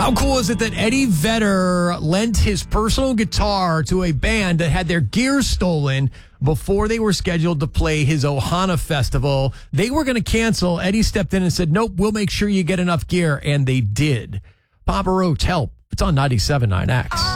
How cool is it that Eddie Vedder lent his personal guitar to a band that had their gear stolen before they were scheduled to play his Ohana Festival? They were going to cancel. Eddie stepped in and said, nope, we'll make sure you get enough gear. And they did. Papa Roach, Help. It's on 97.9 X.